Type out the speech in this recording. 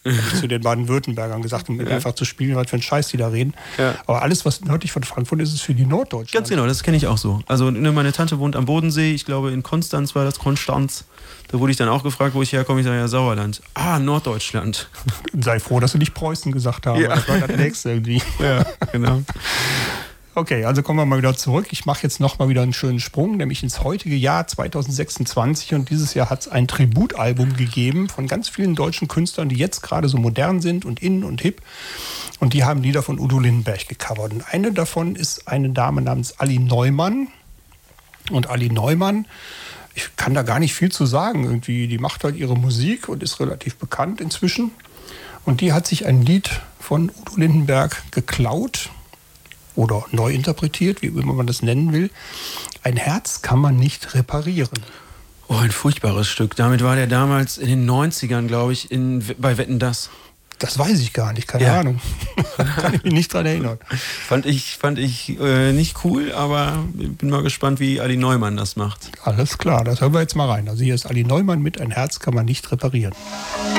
Habe ich zu den Baden-Württembergern gesagt, um einfach zu spielen, was für einen Scheiß die da reden. Ja. Aber alles, was nördlich von Frankfurt ist, ist für die Norddeutschen. Ganz genau, das kenne ich auch so. Also meine Tante wohnt am Bodensee, ich glaube in Konstanz war das, Konstanz. Da wurde ich dann auch gefragt, wo ich herkomme. Ich sage, ja, Sauerland. Ah, Norddeutschland. Sei froh, dass sie nicht Preußen gesagt haben. Ja. Das war das nächste irgendwie. Ja, genau. Okay, also kommen wir mal wieder zurück. Ich mache jetzt nochmal wieder einen schönen Sprung, nämlich ins heutige Jahr 2026. Und dieses Jahr hat es ein Tributalbum gegeben von ganz vielen deutschen Künstlern, die jetzt gerade so modern sind und in und hip. Und die haben Lieder von Udo Lindenberg gecovert. Und eine davon ist eine Dame namens Ali Neumann. Und Ali Neumann, ich kann da gar nicht viel zu sagen. Irgendwie, die macht halt ihre Musik und ist relativ bekannt inzwischen. Und die hat sich ein Lied von Udo Lindenberg geklaut oder neu interpretiert, wie immer man das nennen will. Ein Herz kann man nicht reparieren. Oh, ein furchtbares Stück. Damit war der damals in den 90ern, glaube ich, bei Wetten, dass. Das weiß ich gar nicht, keine Ahnung. Kann ich mich nicht dran erinnern. Fand ich nicht cool, aber bin mal gespannt, wie Ali Neumann das macht. Alles klar, das hören wir jetzt mal rein. Also hier ist Ali Neumann mit Ein Herz kann man nicht reparieren.